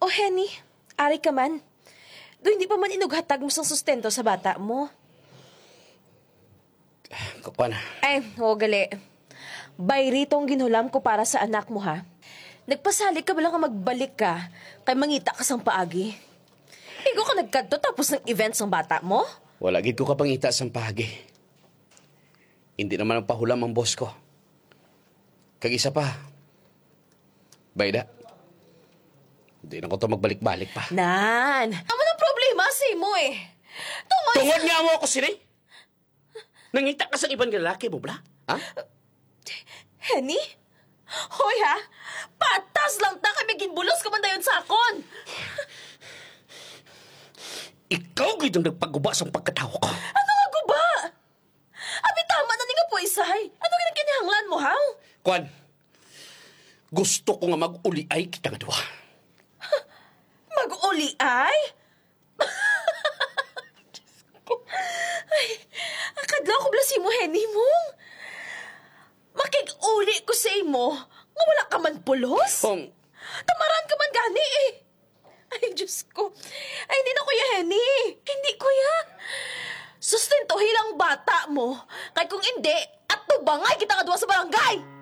Oh, Henny, ari ka man. Do hindi pa man inughatag mo sang sustento sa bata mo. Kuan. Ay, gali. Bayri tong ginulam ko para sa anak mo, ha? Nagpasalik ka ba lang magbalik ka kay mangita ka sang paagi? Igo ka nagkadto tapos ng event sang bata mo? Wala gid ko kapangita sang pahagi. Hindi naman ang pahulam ang boss ko. Kag isa pa. Bayda. Hindi na ko to magbalik-balik pa. Nan! Ano ang problema sa mo eh? Tungod nga mo ako sini? Nangita ka sa ibang lalaki mo, bla? Ha? Henny? Hoy ha? Patas lang ta kami ginbulos ka man dayon sa akon! Ikaw gid ang nagpaguba sa pagkatao ko. Ano nga guba? Abi tama na ni nga po isay. Ano kinahanglan mo, ha? Kwan, gusto ko nga mag-uliay kita nga duwa. Mag-uli ay? Ay, akadlaw ko blasi mo, Henny mo. Makig-uli ko sa imo nga wala ka man pulos. Tamaran ka man gani eh. Ay, Diyos ko. Ay, hindi na kuya Henny. Hindi kuya. Sustentuhin ang bata mo. Kaya kung hindi, at tubangay kita nga duwa sa barangay.